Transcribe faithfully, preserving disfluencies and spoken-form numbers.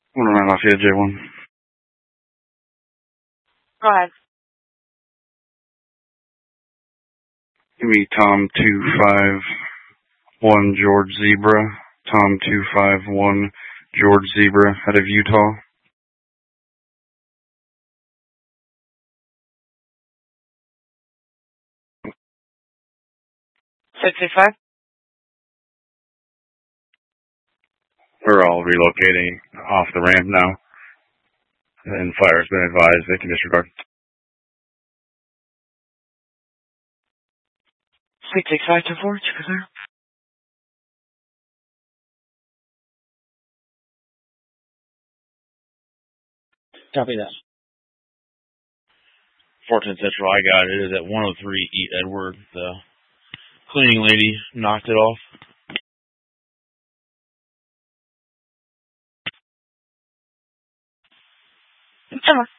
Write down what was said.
one oh nine Lafayette J one. Go ahead. Give me Tom two five one George Zebra. Tom two five one George Zebra out of Utah. six six five? We're all relocating off the ramp now. And fire's been advised they can disregard. six six five two four, check it out. Copy that. fourteen Central, I got it. It is at one oh three East Edward. The cleaning lady knocked it off. Come on.